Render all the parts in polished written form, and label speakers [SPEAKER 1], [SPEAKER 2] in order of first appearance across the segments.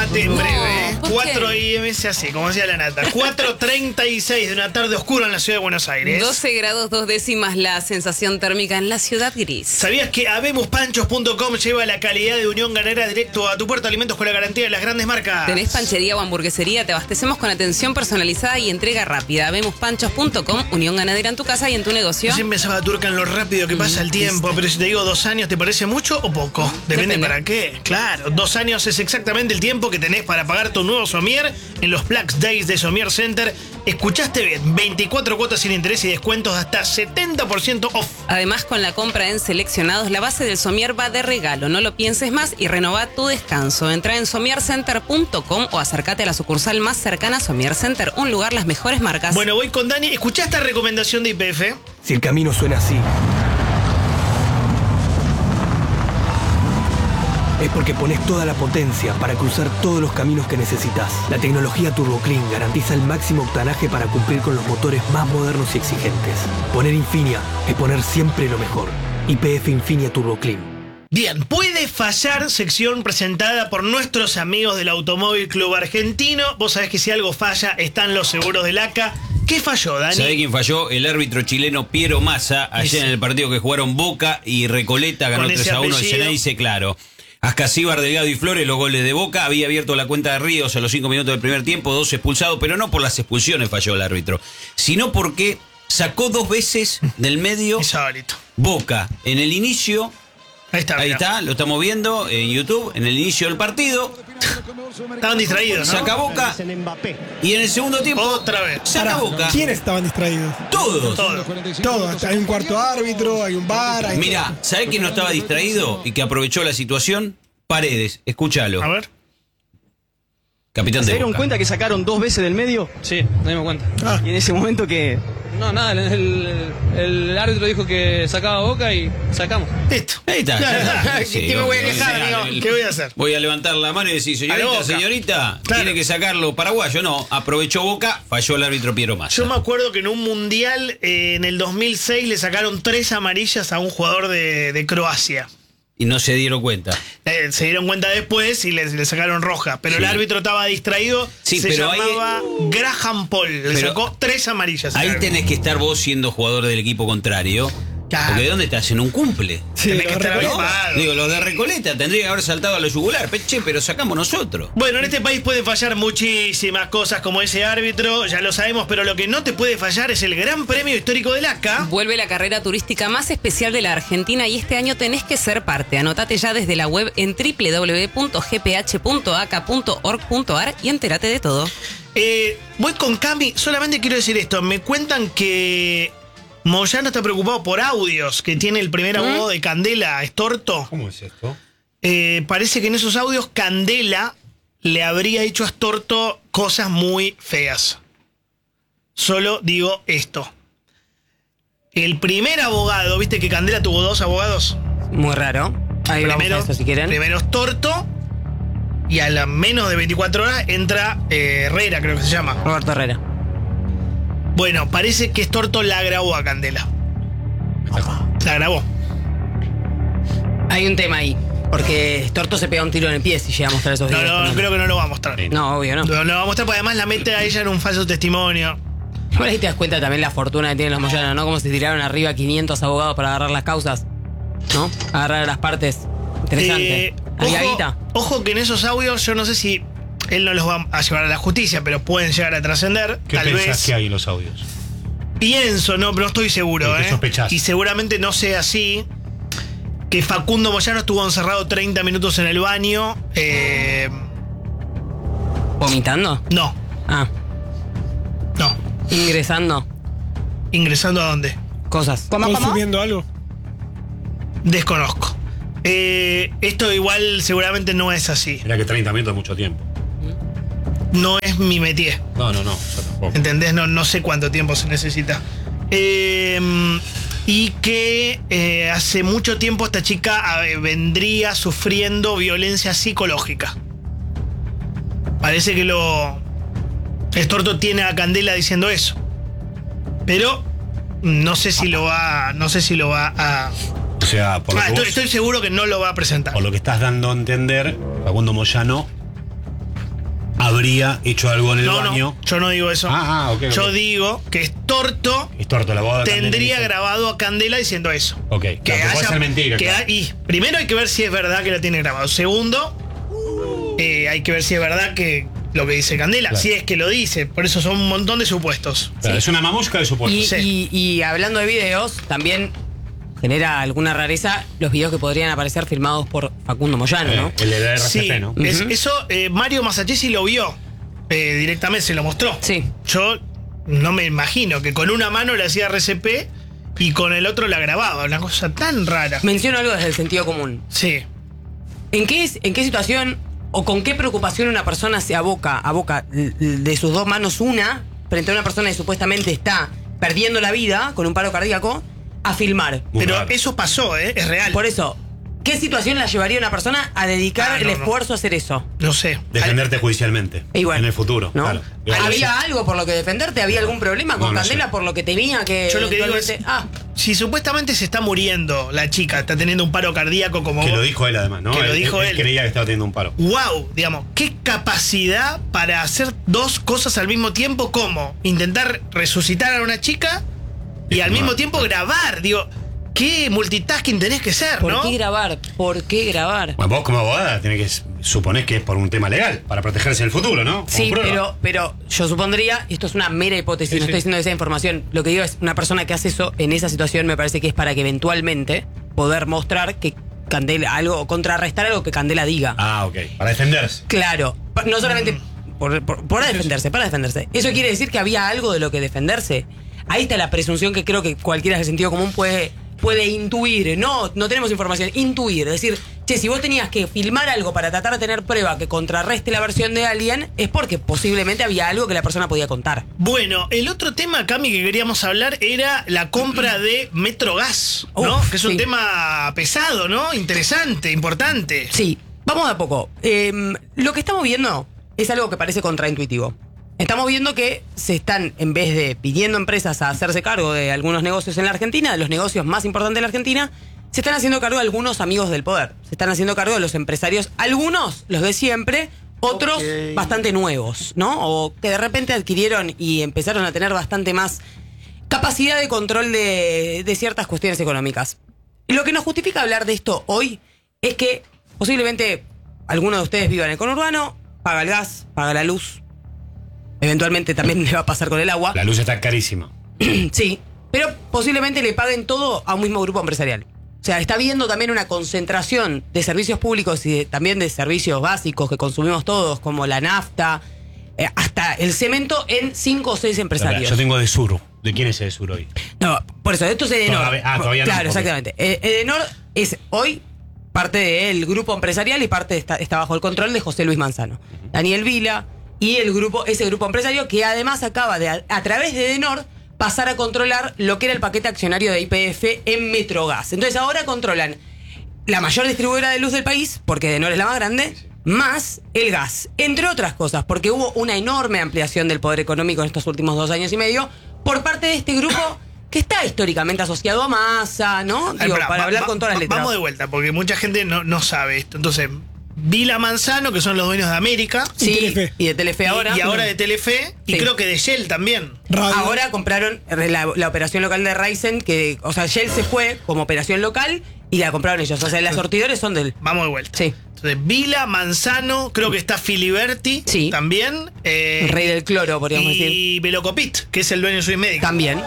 [SPEAKER 1] Prepárate en breve,
[SPEAKER 2] ¿por
[SPEAKER 1] 4
[SPEAKER 2] qué?
[SPEAKER 1] AM se hace, como decía la nata. 4:36 de una tarde oscura en la ciudad de Buenos Aires.
[SPEAKER 2] 12 grados 2 décimas la sensación térmica en la ciudad gris.
[SPEAKER 1] ¿Sabías que habemospanchos.com lleva la calidad de Unión Ganadera directo a tu puerta? Alimentos con la garantía de las grandes marcas.
[SPEAKER 2] ¿Tenés panchería o hamburguesería? Te abastecemos con atención personalizada y entrega rápida. habemospanchos.com, Unión Ganadera en tu casa y en tu negocio.
[SPEAKER 1] Yo siempre pensaba, Turca, en lo rápido que pasa el tiempo, pero si te digo 2 años, ¿te parece mucho o poco? Depende para qué. Claro, 2 años es exactamente el tiempo que tenés para pagar tu nuevo somier en los Black Days de Somier Center. Escuchaste bien, 24 cuotas sin interés y descuentos de hasta 70% off.
[SPEAKER 2] Además, con la compra en seleccionados, la base del somier va de regalo. No lo pienses más y renová tu descanso. Entrá en somiercenter.com o acércate a la sucursal más cercana. Somier Center, un lugar, las mejores marcas.
[SPEAKER 1] Bueno, voy con Dani. ¿Escuchaste esta recomendación de YPF?
[SPEAKER 3] Si el camino suena así, es porque pones toda la potencia para cruzar todos los caminos que necesitas. La tecnología Turbo Clean garantiza el máximo octanaje para cumplir con los motores más modernos y exigentes. Poner Infinia es poner siempre lo mejor. YPF Infinia Turbo Clean.
[SPEAKER 1] Bien, puede fallar, sección presentada por nuestros amigos del Automóvil Club Argentino. Vos sabés que si algo falla, están los seguros del ACA. ¿Qué falló, Dani?
[SPEAKER 4] ¿Sabe quién falló? El árbitro chileno Piero Massa, ayer en el partido que jugaron Boca y Recoleta, ganó
[SPEAKER 1] Con ese
[SPEAKER 4] 3-1 el
[SPEAKER 1] apellido.
[SPEAKER 4] Ceneice, claro. Ascasíbar, Delgado y Flores, los goles de Boca. Había abierto la cuenta de Ríos a los 5 minutos del primer tiempo, 2 expulsados, pero no por las expulsiones falló el árbitro, sino porque sacó 2 veces del medio
[SPEAKER 1] Insólito.
[SPEAKER 4] Boca en el inicio.
[SPEAKER 1] Ahí está,
[SPEAKER 4] Ahí
[SPEAKER 1] mirá.
[SPEAKER 4] está, lo estamos viendo en YouTube, en el inicio del partido.
[SPEAKER 1] Estaban distraídos, ¿no?
[SPEAKER 4] Saca Boca y en el segundo tiempo
[SPEAKER 1] Otra vez.
[SPEAKER 4] saca Boca.
[SPEAKER 5] ¿Quiénes estaban distraídos?
[SPEAKER 4] Todos.
[SPEAKER 1] Todo.
[SPEAKER 5] Todos. Hay un cuarto árbitro, hay un bar. Hay
[SPEAKER 4] Mirá, ¿sabés quién no estaba distraído y que aprovechó la situación? Paredes, escúchalo.
[SPEAKER 1] A ver.
[SPEAKER 4] Capitán
[SPEAKER 6] ¿Se
[SPEAKER 4] de
[SPEAKER 6] dieron
[SPEAKER 4] Boca.
[SPEAKER 6] cuenta que sacaron 2 veces del medio?
[SPEAKER 7] Sí, nos dimos cuenta.
[SPEAKER 6] Y en ese momento que...
[SPEAKER 7] No, nada, el árbitro dijo que sacaba Boca y sacamos.
[SPEAKER 1] Listo.
[SPEAKER 4] Ahí está. Sí,
[SPEAKER 1] ¿Qué me voy a
[SPEAKER 4] obvio.
[SPEAKER 1] quejar, amigo? ¿Qué voy a hacer?
[SPEAKER 4] Voy a levantar la mano y decir,
[SPEAKER 1] A la Boca.
[SPEAKER 4] señorita,
[SPEAKER 1] Claro.
[SPEAKER 4] tiene que sacarlo paraguayo. No, aprovechó Boca, falló el árbitro Piero Massa.
[SPEAKER 1] Yo me acuerdo que en un mundial, en el 2006, le sacaron 3 amarillas a un jugador de Croacia.
[SPEAKER 4] Y no se dieron cuenta.
[SPEAKER 1] Se dieron cuenta después y le sacaron roja. Pero
[SPEAKER 4] Sí.
[SPEAKER 1] el árbitro estaba distraído.
[SPEAKER 4] Sí,
[SPEAKER 1] se
[SPEAKER 4] pero ahí-
[SPEAKER 1] llamaba Graham Paul. Le
[SPEAKER 4] Pero
[SPEAKER 1] sacó 3 amarillas. al
[SPEAKER 4] Ahí
[SPEAKER 1] árbitro.
[SPEAKER 4] tenés que estar vos siendo jugador del equipo contrario.
[SPEAKER 1] Claro.
[SPEAKER 4] Porque ¿de dónde estás? En un cumple.
[SPEAKER 5] Sí,
[SPEAKER 1] Tenés que estar
[SPEAKER 5] Recoleta.
[SPEAKER 1] avisado.
[SPEAKER 4] Digo, los de Recoleta tendría que haber saltado a lo yugular. Che, pero sacamos nosotros.
[SPEAKER 1] Bueno, en este país pueden fallar muchísimas cosas como ese árbitro, ya lo sabemos, pero lo que no te puede fallar es el Gran Premio Histórico del ACA.
[SPEAKER 2] Vuelve la carrera turística más especial de la Argentina y este año tenés que ser parte. Anotate ya desde la web en www.gph.aca.org.ar y entérate de todo.
[SPEAKER 1] Voy con Cami, solamente quiero decir esto, me cuentan que Moyano está preocupado por audios que tiene el primer abogado de Candela, Estorto.
[SPEAKER 8] ¿Cómo es esto?
[SPEAKER 1] Parece que en esos audios Candela le habría dicho a Estorto cosas muy feas. Solo digo esto. El primer abogado, viste que Candela tuvo 2 abogados.
[SPEAKER 2] Muy raro. Ahí vamos a eso si quieren.
[SPEAKER 1] Primero Estorto y a las menos de 24 horas entra Herrera, creo que se llama.
[SPEAKER 2] Roberto Herrera.
[SPEAKER 1] Bueno, parece que Estorto la grabó a Candela. La grabó.
[SPEAKER 2] Hay un tema ahí. Porque Torto se pega un tiro en el pie si llega a mostrar esos videos.
[SPEAKER 1] No, creo que no lo va a mostrar.
[SPEAKER 2] No, obvio, no.
[SPEAKER 1] No lo va a mostrar porque además la mete a ella en un falso testimonio.
[SPEAKER 2] Por ahí te das cuenta también la fortuna que tienen los Moyanos, ¿no? Como se tiraron arriba 500 abogados para agarrar las causas, ¿no? Agarrar las partes. Interesante. Había guita.
[SPEAKER 1] Ojo que en esos audios yo no sé si él no los va a llevar a la justicia, pero pueden llegar a trascender.
[SPEAKER 8] ¿Qué
[SPEAKER 1] Tal
[SPEAKER 8] pensás
[SPEAKER 1] vez.
[SPEAKER 8] que hay en los audios?
[SPEAKER 1] Pienso, no, pero no estoy seguro,
[SPEAKER 8] ¿Qué sospechás?
[SPEAKER 1] Y seguramente no sea así. Que Facundo Moyano estuvo encerrado 30 minutos en el baño.
[SPEAKER 2] ¿Vomitando?
[SPEAKER 1] No,
[SPEAKER 2] Ah,
[SPEAKER 1] no.
[SPEAKER 2] ingresando
[SPEAKER 1] ¿Ingresando a dónde?
[SPEAKER 2] cosas.
[SPEAKER 5] ¿Consumiendo algo?
[SPEAKER 1] Desconozco. Esto igual seguramente no es así.
[SPEAKER 8] Era que 30 minutos es mucho tiempo.
[SPEAKER 1] No es mi métier.
[SPEAKER 8] No, yo tampoco.
[SPEAKER 1] ¿Entendés? No sé cuánto tiempo se necesita. Y que hace mucho tiempo esta chica vendría sufriendo violencia psicológica. Parece que Estorto tiene a Candela diciendo eso. Pero no sé si lo va a.
[SPEAKER 8] O sea, por lo, que vos-
[SPEAKER 1] Estoy seguro que no lo va a presentar.
[SPEAKER 8] por lo que estás dando a entender, Facundo Moyano habría hecho algo en el baño.
[SPEAKER 1] No, yo no digo eso.
[SPEAKER 8] Ok.
[SPEAKER 1] Yo digo que Estorto
[SPEAKER 8] La boda de
[SPEAKER 1] tendría
[SPEAKER 8] Candela
[SPEAKER 1] grabado a Candela diciendo eso.
[SPEAKER 8] Ok, que puede ser mentira. Claro.
[SPEAKER 1] Y primero hay que ver si es verdad que la tiene grabado. Segundo, hay que ver si es verdad que lo que dice Candela,
[SPEAKER 8] Claro.
[SPEAKER 1] si es que lo dice. Por eso son un montón de supuestos.
[SPEAKER 8] Claro, es una mamusca de supuestos.
[SPEAKER 2] Y hablando de videos, también genera alguna rareza los videos que podrían aparecer filmados por Facundo Moyano, ¿no?
[SPEAKER 8] El de RCP,
[SPEAKER 1] Sí,
[SPEAKER 8] ¿no?
[SPEAKER 1] eso Mario Masachesi lo vio directamente, se lo mostró.
[SPEAKER 2] Sí.
[SPEAKER 1] Yo no me imagino que con una mano le hacía RCP y con el otro la grababa. Una cosa tan rara.
[SPEAKER 2] Menciono algo desde el sentido común.
[SPEAKER 1] Sí.
[SPEAKER 2] ¿En qué situación o con qué preocupación una persona se aboca de sus dos manos una frente a una persona que supuestamente está perdiendo la vida con un paro cardíaco a filmar?
[SPEAKER 8] Muy
[SPEAKER 1] Pero
[SPEAKER 8] raro.
[SPEAKER 1] eso pasó, es real.
[SPEAKER 2] Por eso, ¿qué situación la llevaría una persona a dedicar el esfuerzo a hacer eso?
[SPEAKER 1] No sé.
[SPEAKER 8] Defenderte judicialmente.
[SPEAKER 2] Y bueno,
[SPEAKER 8] en el futuro.
[SPEAKER 2] ¿no?
[SPEAKER 8] Claro.
[SPEAKER 2] ¿Había algo por lo que defenderte? ¿Había algún problema con
[SPEAKER 8] No
[SPEAKER 2] Candela
[SPEAKER 8] sé.
[SPEAKER 2] por lo que tenía que...?
[SPEAKER 1] Yo lo que digo es,
[SPEAKER 2] eventualmente-
[SPEAKER 1] si supuestamente se está muriendo la chica, está teniendo un paro cardíaco como
[SPEAKER 8] Que
[SPEAKER 1] vos,
[SPEAKER 8] lo dijo él además, ¿no?
[SPEAKER 1] Que lo dijo él.
[SPEAKER 8] creía que estaba teniendo un paro.
[SPEAKER 1] wow, digamos, qué capacidad para hacer dos cosas al mismo tiempo, como intentar resucitar a una chica y al mismo tiempo grabar, digo, qué multitasking tenés que ser,
[SPEAKER 2] ¿Por
[SPEAKER 1] ¿no?
[SPEAKER 2] qué grabar? ¿Por qué grabar?
[SPEAKER 8] Bueno, vos como abogada tenés que suponés que es por un tema legal, para protegerse en el futuro, ¿no? Como
[SPEAKER 2] Sí,
[SPEAKER 8] prueba.
[SPEAKER 2] pero yo supondría, y esto es una mera hipótesis,
[SPEAKER 8] Sí,
[SPEAKER 2] no
[SPEAKER 8] sí.
[SPEAKER 2] estoy diciendo esa información, lo que digo es, una persona que hace eso en esa situación me parece que es para que eventualmente poder mostrar que Candela, algo, contrarrestar algo que Candela diga.
[SPEAKER 8] Ok. Para defenderse.
[SPEAKER 2] Claro, no solamente para defenderse. Eso quiere decir que había algo de lo que defenderse. Ahí está la presunción que creo que cualquiera del sentido común puede intuir. No tenemos información, intuir. Es decir, che, si vos tenías que filmar algo para tratar de tener prueba que contrarreste la versión de alguien, es porque posiblemente había algo que la persona podía contar.
[SPEAKER 1] Bueno, el otro tema, Cami, que queríamos hablar era la compra de Metrogas, ¿no?
[SPEAKER 2] Uf,
[SPEAKER 1] Que es un
[SPEAKER 2] sí.
[SPEAKER 1] tema pesado, ¿no? Interesante, importante.
[SPEAKER 2] Sí, vamos de a poco. Lo que estamos viendo es algo que parece contraintuitivo. Estamos viendo que se están, en vez de pidiendo empresas a hacerse cargo de algunos negocios en la Argentina, de los negocios más importantes de la Argentina, se están haciendo cargo de algunos amigos del poder. Se están haciendo cargo de los empresarios, algunos los de siempre, otros bastante nuevos, ¿no? O que de repente adquirieron y empezaron a tener bastante más capacidad de control de ciertas cuestiones económicas. Lo que nos justifica hablar de esto hoy es que posiblemente alguno de ustedes viva en el conurbano, paga el gas, paga la luz. Eventualmente también le va a pasar con el agua.
[SPEAKER 8] La luz está carísima.
[SPEAKER 2] Sí, pero posiblemente le paguen todo a un mismo grupo empresarial. O sea, está habiendo también una concentración de servicios públicos y también de servicios básicos que consumimos todos, como la nafta, hasta el cemento, en 5 o 6 empresarios.
[SPEAKER 8] Yo tengo de Sur. ¿De quién es de Sur hoy?
[SPEAKER 2] No, por eso, esto es Edenor.
[SPEAKER 8] Todavía no.
[SPEAKER 2] Claro,
[SPEAKER 8] Ok.
[SPEAKER 2] exactamente. Edenor es hoy parte del grupo empresarial y parte está bajo el control de José Luis Manzano. Daniel Vila y ese grupo empresario que además acaba de, a través de Edenor, pasar a controlar lo que era el paquete accionario de YPF en Metrogas. Entonces ahora controlan la mayor distribuidora de luz del país, porque Edenor es la más grande, más el gas. Entre otras cosas, porque hubo una enorme ampliación del poder económico en estos últimos 2 años y medio por parte de este grupo que está históricamente asociado a Massa, ¿no? Digo, para hablar con todas las letras.
[SPEAKER 1] Vamos de vuelta, porque mucha gente no sabe esto. Entonces, Vila Manzano, que son los dueños de América.
[SPEAKER 2] Sí,
[SPEAKER 5] Telefe.
[SPEAKER 2] y de Telefe ahora.
[SPEAKER 1] Y ahora de Telefe. Y
[SPEAKER 2] Sí.
[SPEAKER 1] creo que de Shell también.
[SPEAKER 5] Radio.
[SPEAKER 2] Ahora compraron la operación local de Ryzen, que, o sea, Shell se fue como operación local y la compraron ellos. O sea, las sortidores son del...
[SPEAKER 1] Vamos de vuelta.
[SPEAKER 2] Sí.
[SPEAKER 1] Entonces, Vila, Manzano, creo que está Filiberti
[SPEAKER 2] Sí.
[SPEAKER 1] también.
[SPEAKER 2] El rey del cloro, podríamos decir.
[SPEAKER 1] Y Velocopit, que es el dueño de Suez Médica.
[SPEAKER 2] También.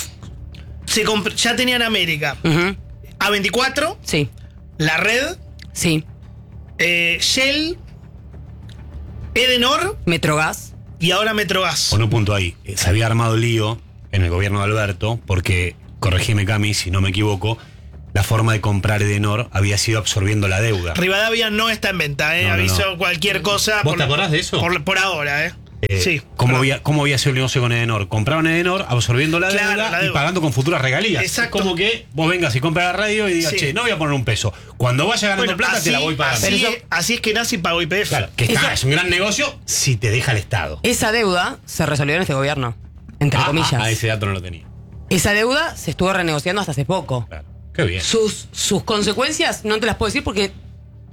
[SPEAKER 1] Ya tenían América.
[SPEAKER 2] Ujú.
[SPEAKER 1] A24,
[SPEAKER 2] Sí,
[SPEAKER 1] La Red,
[SPEAKER 2] sí.
[SPEAKER 1] Shell, Edenor
[SPEAKER 2] Metrogas.
[SPEAKER 1] y ahora Metrogas.
[SPEAKER 8] Pon un punto ahí. Se había armado lío en el gobierno de Alberto porque, corregime Cami si no me equivoco, la forma de comprar Edenor había sido absorbiendo la deuda.
[SPEAKER 1] Rivadavia no está en venta,
[SPEAKER 8] No, no,
[SPEAKER 1] aviso
[SPEAKER 8] no.
[SPEAKER 1] cualquier cosa.
[SPEAKER 8] ¿Vos te acordás de eso?
[SPEAKER 1] Por ahora, sí.
[SPEAKER 8] ¿Cómo había sido el negocio con Edenor? Compraban Edenor, absorbiendo la,
[SPEAKER 1] Claro,
[SPEAKER 8] deuda
[SPEAKER 1] la
[SPEAKER 8] y
[SPEAKER 1] deuda.
[SPEAKER 8] pagando con futuras regalías.
[SPEAKER 1] Exacto.
[SPEAKER 8] Es como que vos vengas y compras la radio y digas,
[SPEAKER 1] Sí.
[SPEAKER 8] che, no voy a poner un peso. Cuando vaya ganando
[SPEAKER 1] Bueno,
[SPEAKER 8] plata, te la voy pagando.
[SPEAKER 1] así es que nazi pagó YPF.
[SPEAKER 8] Claro, que es un gran negocio si te deja el Estado.
[SPEAKER 2] Esa deuda se resolvió en este gobierno, entre comillas.
[SPEAKER 8] Ese dato no lo tenía.
[SPEAKER 2] Esa deuda se estuvo renegociando hasta hace poco.
[SPEAKER 8] Claro. Qué bien.
[SPEAKER 2] Sus consecuencias no te las puedo decir porque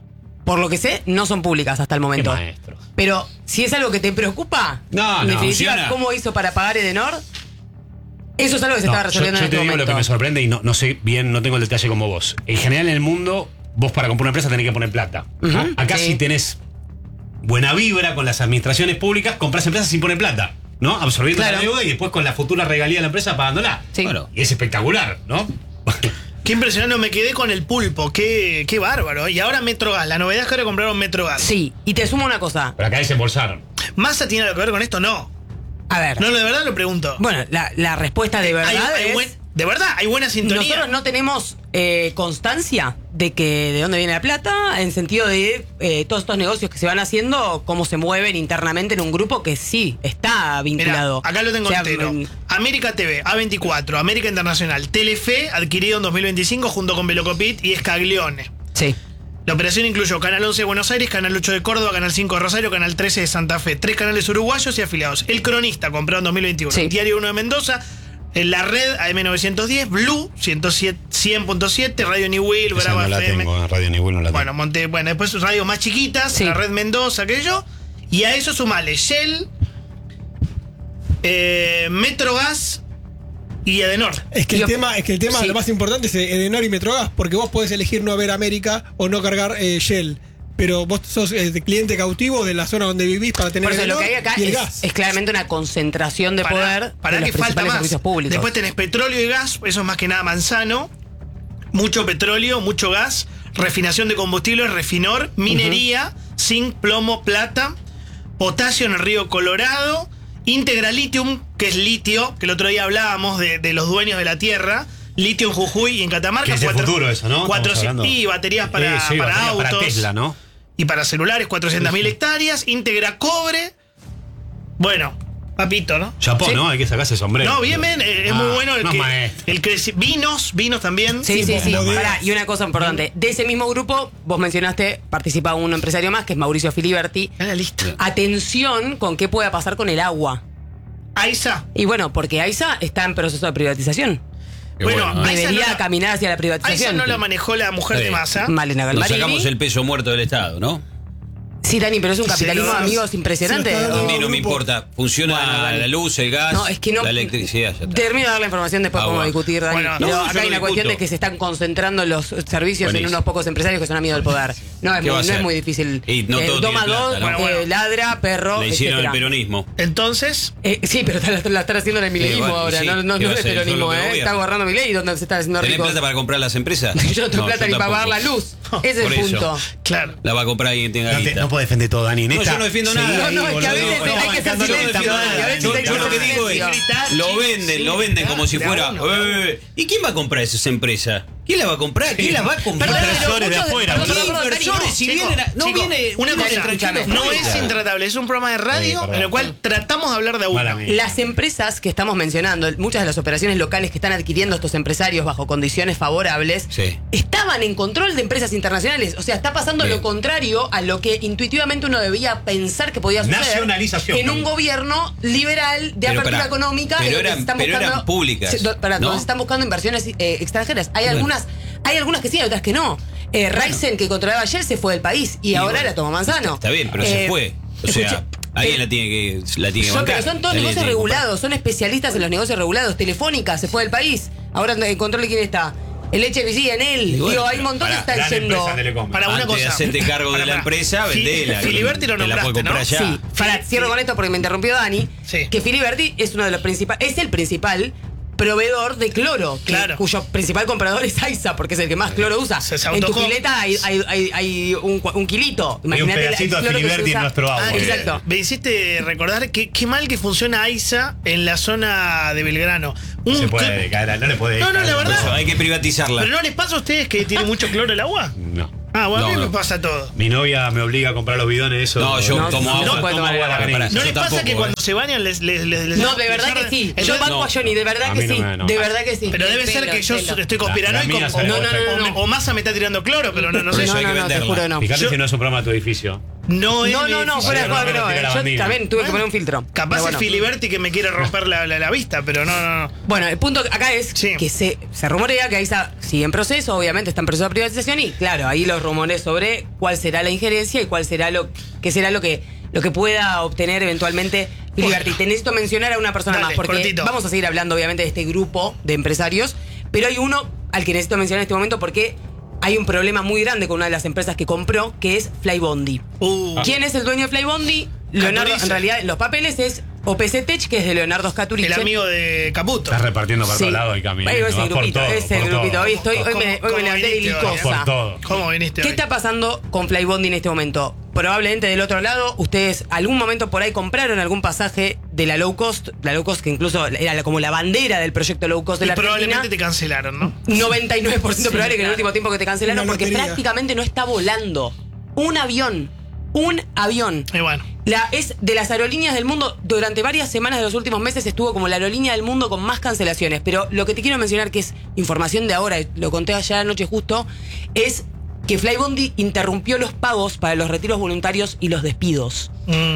[SPEAKER 9] por lo que sé, no son públicas hasta el momento.
[SPEAKER 8] Qué maestro.
[SPEAKER 9] Pero si es algo que te preocupa,
[SPEAKER 8] No,
[SPEAKER 9] en
[SPEAKER 8] no,
[SPEAKER 9] definitiva,
[SPEAKER 4] funciona.
[SPEAKER 9] ¿cómo hizo para pagar Edenor? Eso es algo que se
[SPEAKER 8] No,
[SPEAKER 9] está resolviendo
[SPEAKER 8] yo
[SPEAKER 9] en
[SPEAKER 8] te
[SPEAKER 9] este
[SPEAKER 8] digo
[SPEAKER 9] momento.
[SPEAKER 8] lo que me sorprende y no sé bien, no tengo el detalle como vos. En general en el mundo, vos para comprar una empresa tenés que poner plata. ¿no?
[SPEAKER 9] Ujú,
[SPEAKER 8] Acá
[SPEAKER 9] sí.
[SPEAKER 8] si tenés buena vibra con las administraciones públicas, compras empresas sin poner plata, ¿no? Absorbiendo
[SPEAKER 9] Claro.
[SPEAKER 8] la deuda y después con la futura regalía de la empresa pagándola.
[SPEAKER 9] Sí.
[SPEAKER 4] Bueno.
[SPEAKER 8] Y es espectacular, ¿no?
[SPEAKER 1] Qué impresionante, me quedé con el pulpo, qué bárbaro. Y ahora Metrogas, la novedad es que ahora compraron Metrogas.
[SPEAKER 9] Sí, y te sumo una cosa.
[SPEAKER 8] Pero acá desembolsaron.
[SPEAKER 1] ¿Massa tiene algo que ver con esto? No.
[SPEAKER 9] A ver.
[SPEAKER 1] No, de verdad lo pregunto.
[SPEAKER 9] Bueno, la respuesta de verdad es...
[SPEAKER 1] de verdad, hay buena sintonía.
[SPEAKER 9] Nosotros no tenemos constancia de dónde viene la plata, en sentido de todos estos negocios que se van haciendo, cómo se mueven internamente en un grupo que sí está
[SPEAKER 1] Mirá,
[SPEAKER 9] vinculado.
[SPEAKER 1] acá lo tengo
[SPEAKER 9] O sea,
[SPEAKER 1] entero. América TV, A24, América Internacional, Telefe, adquirido en 2025 junto con Velocopit y Escaglione.
[SPEAKER 9] Sí.
[SPEAKER 1] La operación incluyó Canal 11 de Buenos Aires, Canal 8 de Córdoba, Canal 5 de Rosario, Canal 13 de Santa Fe, 3 canales uruguayos y afiliados. El Cronista, comprado en 2021.
[SPEAKER 9] Sí.
[SPEAKER 1] Diario 1 de Mendoza, La Red AM910, Blue 100.7, Radio New Will,
[SPEAKER 8] Esa
[SPEAKER 1] Brava
[SPEAKER 8] no la
[SPEAKER 1] FM.
[SPEAKER 8] tengo, en Radio Nivel no la tengo.
[SPEAKER 1] Bueno, después radios más chiquitas,
[SPEAKER 9] Sí.
[SPEAKER 1] La Red Mendoza, aquello. Y a eso sumale Shell, Metrogas y Edenor.
[SPEAKER 5] Es que el
[SPEAKER 9] Yo-
[SPEAKER 5] tema,
[SPEAKER 9] sí.
[SPEAKER 5] lo más importante es Edenor y Metrogas, porque vos podés elegir no ver América o no cargar Shell. Pero vos sos de cliente cautivo de la zona donde vivís para tener
[SPEAKER 9] Por eso lo
[SPEAKER 5] Edenor
[SPEAKER 9] que hay acá
[SPEAKER 5] y el gas.
[SPEAKER 9] es claramente una concentración de poder
[SPEAKER 1] Para
[SPEAKER 9] de los
[SPEAKER 1] que falta
[SPEAKER 9] principales
[SPEAKER 1] más.
[SPEAKER 9] servicios públicos.
[SPEAKER 1] Después tenés petróleo y gas, eso es más que nada Manzano. Mucho petróleo, mucho gas, refinación de combustibles, refinor, minería, zinc, plomo, plata, potasio en el río Colorado, Integralitium, que es litio, que el otro día hablábamos de los dueños de la tierra. Litio en Jujuy y en Catamarca.
[SPEAKER 8] Que es el futuro eso, ¿no? Estamos hablando.
[SPEAKER 1] Y baterías para,
[SPEAKER 8] Sí,
[SPEAKER 1] para
[SPEAKER 8] batería
[SPEAKER 1] autos.
[SPEAKER 8] para Tesla, ¿no?
[SPEAKER 1] Y para celulares, 400.000 hectáreas. Integra cobre. Bueno, papito, ¿no?
[SPEAKER 8] Chapó,
[SPEAKER 1] Sí.
[SPEAKER 8] ¿no? Hay que sacarse el sombrero.
[SPEAKER 1] No, bien, es muy bueno
[SPEAKER 8] no, maestro.
[SPEAKER 1] Vinos también.
[SPEAKER 9] Sí, sí, sí.
[SPEAKER 5] bodegas.
[SPEAKER 9] Pará, y una cosa importante. De ese mismo grupo, vos mencionaste, participa un empresario más, que es Mauricio Filiberti.
[SPEAKER 1] Ya la lista.
[SPEAKER 9] Atención con qué pueda pasar con el agua.
[SPEAKER 1] AISA.
[SPEAKER 9] Y bueno, porque AISA está en proceso de privatización.
[SPEAKER 4] Qué
[SPEAKER 1] Bueno,
[SPEAKER 4] bueno, ¿eh?
[SPEAKER 1] AISA
[SPEAKER 9] Debería
[SPEAKER 1] no la-
[SPEAKER 9] caminar hacia la
[SPEAKER 1] AISA
[SPEAKER 9] privatización.
[SPEAKER 1] no la manejó la mujer de
[SPEAKER 4] Sí.
[SPEAKER 1] Massa.
[SPEAKER 9] Malena
[SPEAKER 4] Nos
[SPEAKER 9] Galmarini.
[SPEAKER 4] sacamos el peso muerto del Estado, ¿no?
[SPEAKER 9] Sí, Dani, pero es un
[SPEAKER 1] Sí,
[SPEAKER 9] capitalismo,
[SPEAKER 1] no,
[SPEAKER 9] amigos, impresionante.
[SPEAKER 5] sí, está
[SPEAKER 4] A
[SPEAKER 5] dando-
[SPEAKER 4] mí no me
[SPEAKER 5] grupo.
[SPEAKER 4] importa. Funciona
[SPEAKER 9] Bueno, Dani.
[SPEAKER 4] la luz, el gas,
[SPEAKER 9] No, es que no.
[SPEAKER 4] la electricidad. Ya está.
[SPEAKER 9] Termino de dar la información, después
[SPEAKER 4] Ah,
[SPEAKER 9] podemos
[SPEAKER 4] bueno.
[SPEAKER 9] discutir, Dani.
[SPEAKER 1] Bueno,
[SPEAKER 9] Pero
[SPEAKER 4] no, yo
[SPEAKER 9] acá
[SPEAKER 4] no
[SPEAKER 9] hay una cuestión
[SPEAKER 4] discuto.
[SPEAKER 9] de que se están concentrando los servicios en
[SPEAKER 4] Buenísimo.
[SPEAKER 9] unos pocos empresarios que son amigos del poder. No,
[SPEAKER 4] ¿Qué va a
[SPEAKER 9] no es
[SPEAKER 4] hacer?
[SPEAKER 9] muy difícil.
[SPEAKER 4] Y no todo
[SPEAKER 9] Doma
[SPEAKER 4] tiene
[SPEAKER 9] 2,
[SPEAKER 4] plata,
[SPEAKER 1] ¿no? Bueno.
[SPEAKER 9] ladra, perro,
[SPEAKER 4] Le hicieron el
[SPEAKER 9] etcétera.
[SPEAKER 4] peronismo.
[SPEAKER 1] Entonces,
[SPEAKER 9] Sí, pero la están haciendo en el milenismo
[SPEAKER 4] bueno,
[SPEAKER 9] ahora,
[SPEAKER 4] sí.
[SPEAKER 9] no
[SPEAKER 4] ¿Qué va a
[SPEAKER 9] es
[SPEAKER 4] hacer?
[SPEAKER 9] peronismo,
[SPEAKER 4] Son los que
[SPEAKER 9] Está
[SPEAKER 4] gobiernan.
[SPEAKER 9] agarrando mi ley donde se está haciendo
[SPEAKER 4] ¿Tenés
[SPEAKER 9] rico.
[SPEAKER 4] plata para comprar las empresas?
[SPEAKER 9] Yo no tengo plata ni para pagar la
[SPEAKER 4] tampoco.
[SPEAKER 9] luz. Ese es
[SPEAKER 4] Por
[SPEAKER 9] el
[SPEAKER 4] eso.
[SPEAKER 9] punto.
[SPEAKER 1] claro.
[SPEAKER 4] La va a comprar alguien que tenga guita.
[SPEAKER 8] No puede defender todo, Dani.
[SPEAKER 4] No, yo no defiendo nada.
[SPEAKER 9] No, es que a veces hay que ser
[SPEAKER 8] bancando
[SPEAKER 9] silencio,
[SPEAKER 8] lenta,
[SPEAKER 9] Dani, a veces
[SPEAKER 4] Yo,
[SPEAKER 9] hay que
[SPEAKER 4] yo
[SPEAKER 9] ser
[SPEAKER 4] lo que digo es,
[SPEAKER 9] silencio.
[SPEAKER 4] lo venden como si
[SPEAKER 1] de a
[SPEAKER 4] fuera.
[SPEAKER 1] uno, de a uno.
[SPEAKER 4] ¿Y quién va a comprar esas empresas? ¿Quién la va a comprar? ¿Quién la va a comprar?
[SPEAKER 9] Perdón, pero
[SPEAKER 8] Inversores de
[SPEAKER 9] muchos
[SPEAKER 8] afuera,
[SPEAKER 9] perdón,
[SPEAKER 8] boludo.
[SPEAKER 9] perdón, Dani,
[SPEAKER 4] Inversores,
[SPEAKER 9] no,
[SPEAKER 4] si
[SPEAKER 9] chico,
[SPEAKER 4] vienen no
[SPEAKER 1] chico,
[SPEAKER 4] viene
[SPEAKER 1] una cosa,
[SPEAKER 9] escúchame,
[SPEAKER 1] no
[SPEAKER 4] fuera.
[SPEAKER 1] es intratable, es un programa de radio
[SPEAKER 8] Sí, perdón.
[SPEAKER 1] en el cual tratamos de hablar de a uno.
[SPEAKER 8] Mala mía.
[SPEAKER 9] Las empresas que estamos mencionando, muchas de las operaciones locales que están adquiriendo estos empresarios bajo condiciones favorables,
[SPEAKER 4] Sí.
[SPEAKER 9] estaban en control de empresas internacionales. O sea, está pasando
[SPEAKER 4] Sí.
[SPEAKER 9] lo contrario a lo que intuitivamente uno debía pensar que podía suceder
[SPEAKER 8] Nacionalización.
[SPEAKER 9] en un gobierno liberal de
[SPEAKER 4] Pero
[SPEAKER 9] apertura
[SPEAKER 4] pará,
[SPEAKER 9] económica.
[SPEAKER 4] pero
[SPEAKER 9] en donde
[SPEAKER 4] eran-
[SPEAKER 9] se están
[SPEAKER 4] pero
[SPEAKER 9] buscando,
[SPEAKER 4] eran públicas,
[SPEAKER 9] Sí,
[SPEAKER 4] ¿no?
[SPEAKER 9] donde se están buscando inversiones extranjeras. Hay
[SPEAKER 4] Bueno.
[SPEAKER 9] algunas que sí, hay otras que no. Ryzen, que controlaba ayer, se fue del país y ahora
[SPEAKER 4] bueno,
[SPEAKER 9] la toma Manzano.
[SPEAKER 4] Está bien, pero se fue. O sea,
[SPEAKER 9] escucha,
[SPEAKER 4] alguien
[SPEAKER 9] pero-
[SPEAKER 4] la tiene que
[SPEAKER 9] pero
[SPEAKER 4] bancar.
[SPEAKER 9] son todos
[SPEAKER 4] Alguien
[SPEAKER 9] negocios
[SPEAKER 4] tiene que
[SPEAKER 9] regulados, son especialistas en los negocios regulados. Telefónica se fue del país. Ahora en control de quién está. El HBC en él.
[SPEAKER 4] Y bueno,
[SPEAKER 9] Digo, hay
[SPEAKER 4] pero
[SPEAKER 9] un montón que
[SPEAKER 4] pará,
[SPEAKER 9] están
[SPEAKER 8] Gran
[SPEAKER 9] yendo.
[SPEAKER 8] empresa Telecom.
[SPEAKER 1] Para una
[SPEAKER 4] Antes de
[SPEAKER 1] cosa.
[SPEAKER 4] hacerte cargo de la
[SPEAKER 1] Pará,
[SPEAKER 4] empresa,
[SPEAKER 1] Fi-
[SPEAKER 4] vendela.
[SPEAKER 1] Filiberti lo
[SPEAKER 4] te la puede
[SPEAKER 1] nombraste,
[SPEAKER 4] comprar
[SPEAKER 1] ¿no?
[SPEAKER 4] ya.
[SPEAKER 9] Sí, cierro con esto porque me interrumpió Dani.
[SPEAKER 1] Sí.
[SPEAKER 9] Que Filiberti es uno de los principales, es el principal proveedor de cloro,
[SPEAKER 1] Claro.
[SPEAKER 9] cuyo principal comprador es AISA, porque es el que más cloro usa.
[SPEAKER 1] Se
[SPEAKER 9] En tu
[SPEAKER 1] autocó.
[SPEAKER 9] pileta hay un kilito.
[SPEAKER 8] Hay un
[SPEAKER 9] Imagínate el
[SPEAKER 8] pedacito de
[SPEAKER 9] cloro que se
[SPEAKER 8] Filiberti en
[SPEAKER 9] usa.
[SPEAKER 8] nuestro agua.
[SPEAKER 9] Exacto.
[SPEAKER 1] Me hiciste recordar qué mal que funciona AISA en la zona de Belgrano.
[SPEAKER 8] No se puede caer, no le puede.
[SPEAKER 1] No, no, la
[SPEAKER 4] Por
[SPEAKER 1] verdad.
[SPEAKER 4] eso hay que privatizarla.
[SPEAKER 1] ¿Pero no les pasa a ustedes que tiene mucho cloro el agua?
[SPEAKER 8] No.
[SPEAKER 1] Ah, bueno, a mí
[SPEAKER 4] No,
[SPEAKER 1] me
[SPEAKER 4] no.
[SPEAKER 1] pasa todo.
[SPEAKER 8] Mi novia me obliga a comprar los bidones, eso.
[SPEAKER 4] No, yo
[SPEAKER 9] No,
[SPEAKER 4] tomo
[SPEAKER 9] no
[SPEAKER 4] agua.
[SPEAKER 9] se puede tomar agua.
[SPEAKER 8] Pará,
[SPEAKER 4] Pará,
[SPEAKER 1] ¿No
[SPEAKER 4] yo
[SPEAKER 1] les pasa
[SPEAKER 4] tampoco,
[SPEAKER 1] que cuando se bañan les
[SPEAKER 9] No, de verdad que sí. Yo banco a Johnny, de verdad
[SPEAKER 8] A
[SPEAKER 9] que
[SPEAKER 8] mí no
[SPEAKER 9] sí.
[SPEAKER 8] me- no.
[SPEAKER 9] De verdad que sí.
[SPEAKER 1] Pero debe
[SPEAKER 9] El
[SPEAKER 1] ser
[SPEAKER 9] pelo,
[SPEAKER 1] que
[SPEAKER 9] el
[SPEAKER 1] yo
[SPEAKER 9] pelo.
[SPEAKER 1] estoy conspiranoico
[SPEAKER 8] la mía
[SPEAKER 1] o
[SPEAKER 9] No, no, no, no.
[SPEAKER 1] o Massa me está tirando cloro, pero no sé.
[SPEAKER 4] Eso hay que
[SPEAKER 9] te
[SPEAKER 4] venderla.
[SPEAKER 9] juro no.
[SPEAKER 8] Fíjate
[SPEAKER 1] Yo-
[SPEAKER 8] si no es un programa de tu edificio.
[SPEAKER 1] No,
[SPEAKER 9] No, fuera de juego que no. Yo también tuve que poner un filtro.
[SPEAKER 1] Capaz
[SPEAKER 9] Pero
[SPEAKER 1] es Filiberti que me quiere romper la vista, pero no.
[SPEAKER 9] Bueno, el punto acá es que se rumorea que AISA sigue en proceso, obviamente está en proceso de privatización y claro, ahí los rumores sobre cuál será la injerencia y cuál será lo que pueda obtener eventualmente Filiberti. Te necesito mencionar a una persona más, porque cortito. Vamos a seguir hablando obviamente de este grupo de empresarios, pero hay uno al que necesito mencionar en este momento porque hay un problema muy grande con una de las empresas que compró, que es Flybondi. ¿Quién es el dueño de Flybondi? Leonardo, en realidad, los papeles es OPC Tech, que es de Leonardo Scaturice.
[SPEAKER 1] El amigo de Caputo.
[SPEAKER 8] Estás repartiendo para todos lados el camino.
[SPEAKER 9] Ese grupito. Hoy me levanté de glicosa.
[SPEAKER 1] ¿Cómo viniste
[SPEAKER 9] ¿Qué
[SPEAKER 1] hoy?
[SPEAKER 9] está pasando con Flybondi en este momento? Probablemente del otro lado, ustedes algún momento por ahí compraron algún pasaje de la low cost que incluso era como la bandera del proyecto low cost de la Argentina.
[SPEAKER 1] Probablemente te cancelaron, ¿no?
[SPEAKER 9] 99% probable que en el último tiempo que te cancelaron porque prácticamente no está volando. Un avión.
[SPEAKER 1] Y bueno.
[SPEAKER 9] Es de las aerolíneas del mundo, durante varias semanas de los últimos meses estuvo como la aerolínea del mundo con más cancelaciones. Pero lo que te quiero mencionar, que es información de ahora, lo conté ayer anoche justo, es que Flybondi interrumpió los pagos para los retiros voluntarios y los despidos.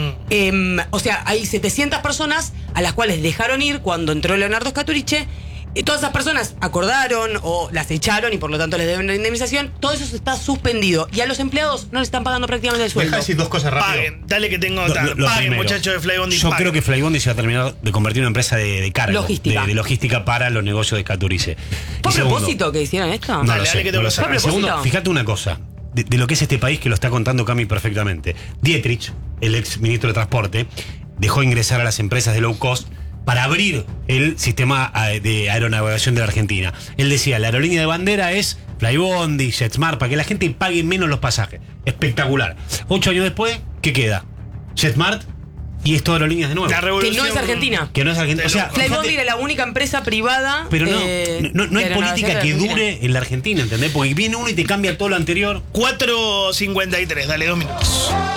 [SPEAKER 9] O sea, hay 700 personas a las cuales dejaron ir cuando entró Leonardo Scaturice. Todas esas personas acordaron o las echaron y por lo tanto les deben una indemnización. Todo eso está suspendido y a los empleados no les están pagando prácticamente el sueldo.
[SPEAKER 8] Deja decir dos cosas rápido.
[SPEAKER 1] Paguen, dale que tengo paguen, muchachos de Flybondi.
[SPEAKER 8] Yo creo que Flybondi se va a terminar de convertir en una empresa de cargo.
[SPEAKER 9] Logística.
[SPEAKER 8] De logística para los negocios de Scaturice.
[SPEAKER 9] ¿Fue a propósito que hicieron esto?
[SPEAKER 8] No lo sé.
[SPEAKER 9] ¿Fue
[SPEAKER 8] Segundo, fíjate una cosa. De lo que es este país que lo está contando Cami perfectamente. Dietrich, el ex ministro de Transporte, dejó ingresar a las empresas de low cost para abrir el sistema de aeronavegación de la Argentina. Él decía, la aerolínea de bandera es Flybondi, JetSmart, para que la gente pague menos los pasajes. Espectacular. 8 años después, ¿qué queda? JetSmart y es todo aerolíneas de nuevo.
[SPEAKER 9] Que no es Argentina.
[SPEAKER 8] Que no es Argentina. O sea,
[SPEAKER 9] Flybondi era la única empresa privada.
[SPEAKER 8] Pero no hay política que dure en la Argentina, ¿entendés? Porque viene uno y te cambia todo lo anterior.
[SPEAKER 1] 4:53, dale 2 minutos.